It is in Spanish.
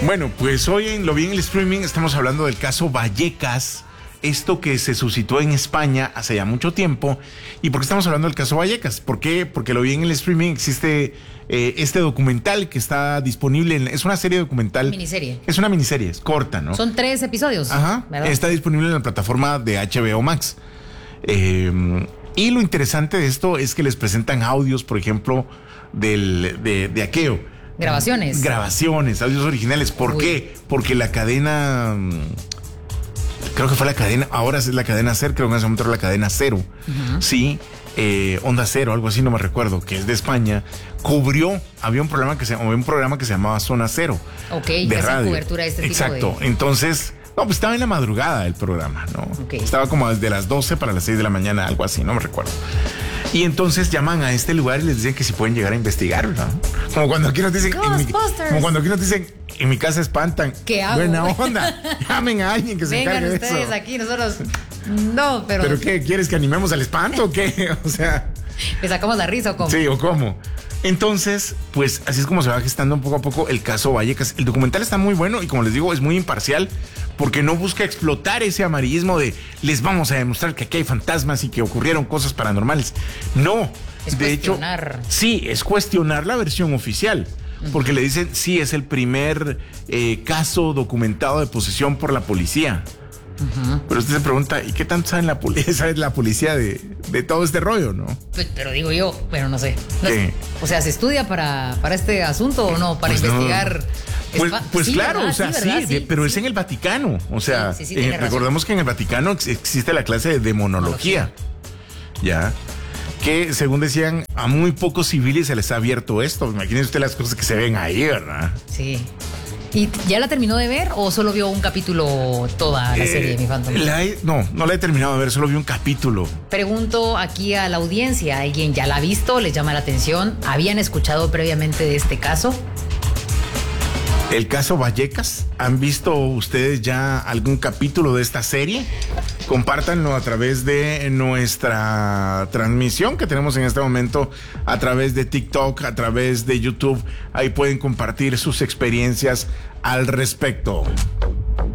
Bueno, pues hoy en Lo Vi en el Streaming estamos hablando del caso Vallecas, esto que se suscitó en España hace ya mucho tiempo. ¿Y por qué estamos hablando del caso Vallecas? ¿Por qué? Porque Lo Vi en el Streaming existe este documental que está disponible, es una serie documental. Miniserie. Es una miniserie, es corta, ¿no? Son 3 episodios. Ajá, ¿verdad? Está disponible en la plataforma de HBO Max. Y lo interesante de esto es que les presentan audios, por ejemplo, de aquello. Grabaciones, audios originales. ¿Por qué? Porque la cadena, creo que fue la cadena, ahora es la cadena Ser, creo que en ese momento era la cadena Cero, sí, Onda Cero, algo así, no me recuerdo, que es de España, cubrió, había un programa que se llamaba Zona Cero. Ok, de radio. Cobertura de este Exacto, tipo de... entonces... No, pues estaba en la madrugada el programa, ¿no? Okay. Estaba como desde las 12 para las 6 de la mañana, algo así, no me recuerdo. Y entonces llaman a este lugar y les dicen que si pueden llegar a investigar, ¿verdad? Como cuando aquí nos dicen, en mi casa espantan. ¿Qué hago? Buena onda. Llamen a alguien que se encargue de eso. Vengan ustedes aquí, nosotros... No, pero... ¿Pero qué? ¿Quieres que animemos al espanto o qué? O sea... ¿Le sacamos la risa o cómo? Sí, o cómo. Entonces, pues así es como se va gestando poco a poco el caso Vallecas. El documental está muy bueno y, como les digo, es muy imparcial porque no busca explotar ese amarillismo de les vamos a demostrar que aquí hay fantasmas y que ocurrieron cosas paranormales. No, es de hecho, sí, es cuestionar la versión oficial. Porque le dicen, sí, es el primer caso documentado de posesión por la policía. Pero usted se pregunta, ¿y qué tanto sabe la policía de todo este rollo, no? Pero digo yo, pero no sé. O sea, ¿se estudia para este asunto o no? Para pues investigar. No. Pues sí, claro, ¿verdad? O sea, sí, pero sí. Es en el Vaticano. O sea, recordemos que en el Vaticano existe la clase de demonología. Ya. Que, según decían, a muy pocos civiles se les ha abierto esto. Imagínese usted las cosas que se ven ahí, ¿verdad? Sí. ¿Y ya la terminó de ver o solo vio un capítulo toda la serie de Mi Phantom? No la he terminado de ver, solo vi un capítulo. Pregunto aquí a la audiencia, ¿alguien ya la ha visto? ¿Les llama la atención? ¿Habían escuchado previamente de este caso? ¿El caso Vallecas? ¿Han visto ustedes ya algún capítulo de esta serie? Compártanlo a través de nuestra transmisión que tenemos en este momento, a través de TikTok, a través de YouTube. Ahí pueden compartir sus experiencias al respecto.